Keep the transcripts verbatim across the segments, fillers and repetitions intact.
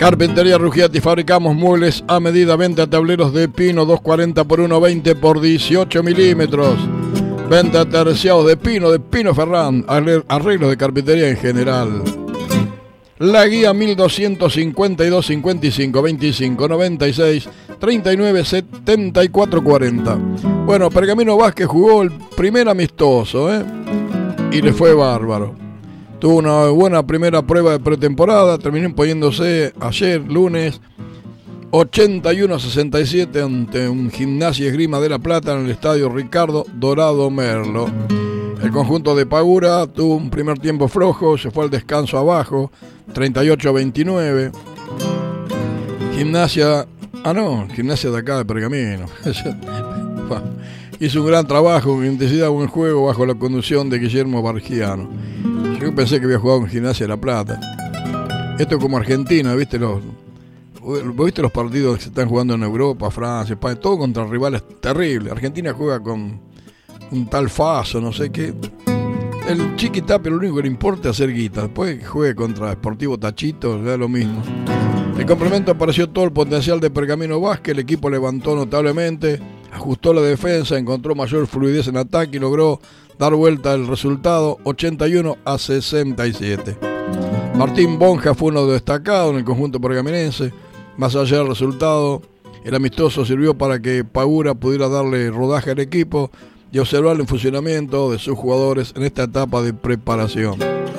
Carpintería Ruggiati, fabricamos muebles a medida, venta tableros de pino, doscientos cuarenta por ciento veinte por dieciocho milímetros. Venta terciados de pino, de Pino Ferrán, arreglos de carpintería en general. La guía mil doscientos cincuenta y dos cincuenta y cinco veinticinco noventa y seis treinta y nueve setenta y cuatro cuarenta. Bueno, Pergamino Vázquez jugó el primer amistoso, ¿eh? Y le fue bárbaro. Tuvo una buena primera prueba de pretemporada, terminó imponiéndose ayer, lunes, ochenta y uno a sesenta y siete ante un Gimnasia Esgrima de La Plata en el estadio Ricardo Dorado Merlo. El conjunto de Pagura tuvo un primer tiempo flojo, se fue al descanso abajo, treinta y ocho a veintinueve. Gimnasia, ah no, Gimnasia de acá de Pergamino. Hizo un gran trabajo, con intensidad, buen juego, bajo la conducción de Guillermo Bargiano. Yo pensé que había jugado en Gimnasia de La Plata. Esto es como Argentina, ¿viste? Los, ¿viste los partidos que se están jugando en Europa, Francia, España? Todo contra rivales terribles. Argentina juega con un tal Faso, no sé qué. El Chiqui Tapia lo único que le importa es hacer guita. Después que juegue contra Sportivo Tachito, da lo mismo. El complemento apareció todo el potencial de Pergamino Vázquez. El equipo levantó notablemente, ajustó la defensa, encontró mayor fluidez en ataque y logró dar vuelta el resultado ochenta y uno a sesenta y siete. Martín Bonja fue uno destacado en el conjunto pergaminense. Más allá del resultado, el amistoso sirvió para que Pagura pudiera darle rodaje al equipo y observar el funcionamiento de sus jugadores en esta etapa de preparación.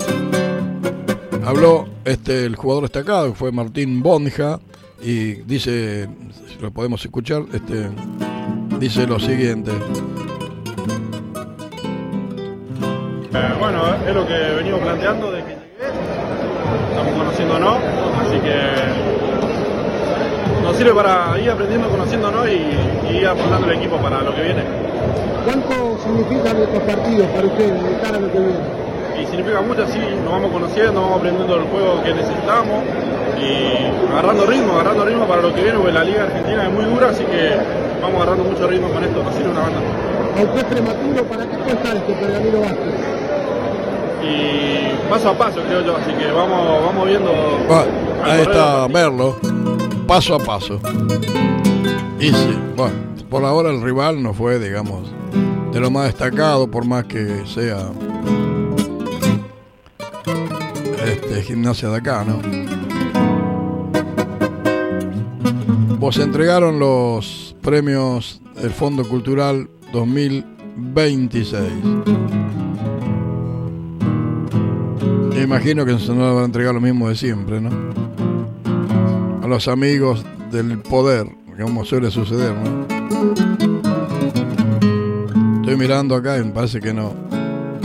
Habló este, el jugador destacado, que fue Martín Bonja, y dice, si lo podemos escuchar, este, dice lo siguiente. Eh, bueno, es lo que venimos planteando desde que llegué, estamos conociéndonos, así que nos sirve para ir aprendiendo, conociéndonos y, y ir aportando el equipo para lo que viene. ¿Cuánto significan estos partidos para ustedes de cara a lo que viene? Y significa mucho, así nos vamos conociendo, vamos aprendiendo el juego que necesitamos y agarrando ritmo, agarrando ritmo para lo que viene, porque la Liga Argentina es muy dura, así que vamos agarrando mucho ritmo con esto, nos sirve una banda. Aunque es prematuro, ¿para qué cuesta este Pergamino Vázquez? Y paso a paso, creo yo, así que vamos, vamos viendo. Bueno, ahí está Merlo, paso a paso. Y sí, bueno, por ahora el rival no fue, digamos, de lo más destacado, por más que sea este Gimnasia de acá, ¿no? Vos entregaron los premios del Fondo Cultural dos mil veintiséis. Me imagino que se nos van a entregar lo mismo de siempre, ¿no? A los amigos del poder, como suele suceder, ¿no? Estoy mirando acá y me parece que no.